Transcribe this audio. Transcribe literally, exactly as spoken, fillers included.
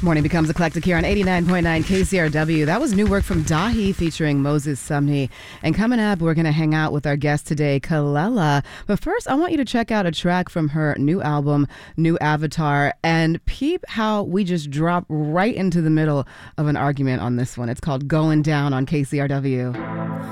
Morning becomes eclectic here on eighty-nine point nine K C R W. That was new work from Dahi featuring Moses Sumney. And coming up, we're going to hang out with our guest today, Kelela. But first, I want you to check out a track from her new album, New Avatar, and peep how we just drop right into the middle of an argument on this one. It's called Going Down on K C R W.